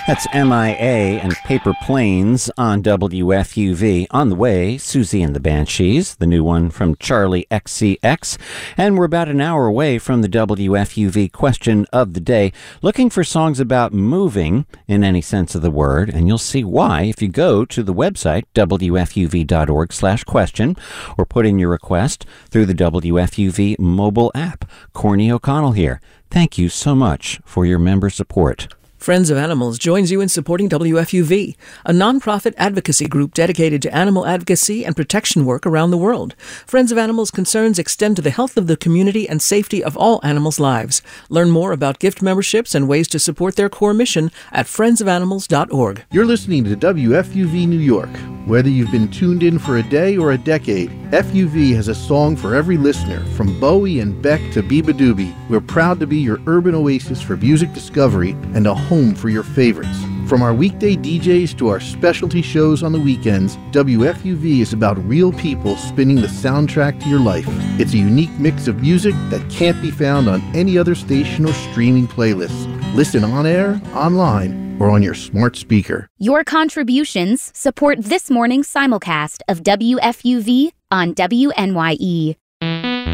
That's MIA and Paper Planes on WFUV. On the way, Susie and the Banshees, the new one from Charlie XCX. And we're about an hour away from the WFUV question of the day, looking for songs about moving in any sense of the word. And you'll see why if you go to the website, wfuv.org/question, or put in your request through the WFUV mobile app. Corny O'Connell here. Thank you so much for your member support. Friends of Animals joins you in supporting WFUV, a nonprofit advocacy group dedicated to animal advocacy and protection work around the world. Friends of Animals concerns extend to the health of the community and safety of all animals' lives. Learn more about gift memberships and ways to support their core mission at friendsofanimals.org. You're listening to WFUV New York. Whether you've been tuned in for a day or a decade, FUV has a song for every listener, from Bowie and Beck to Biba Doobie. We're proud to be your urban oasis for music discovery and a home for your favorites. From our weekday DJs to our specialty shows on the weekends, WFUV is about real people spinning the soundtrack to your life. It's a unique mix of music that can't be found on any other station or streaming playlist. Listen on air, online, or on your smart speaker. Your contributions support this morning's simulcast of WFUV on WNYE.